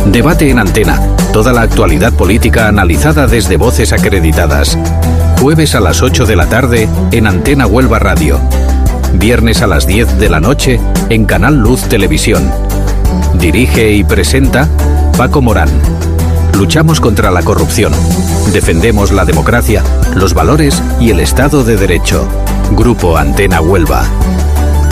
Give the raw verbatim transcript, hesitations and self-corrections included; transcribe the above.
Debate en Antena. Toda la actualidad política analizada desde voces acreditadas. Jueves a las ocho de la tarde en Antena Huelva Radio. Viernes a las diez de la noche en Canal Luz Televisión. Dirige y presenta Paco Morán. Luchamos contra la corrupción. Defendemos la democracia, los valores y el Estado de Derecho. Grupo Antena Huelva.